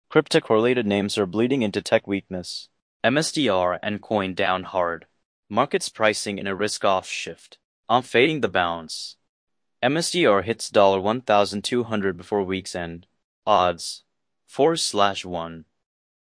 Crypto-correlated names are bleeding into tech weakness. MSTR and coin down hard. Markets pricing in a risk-off shift. I'm fading the bounce. MSTR hits $1,200 before week's end. Odds 4/1.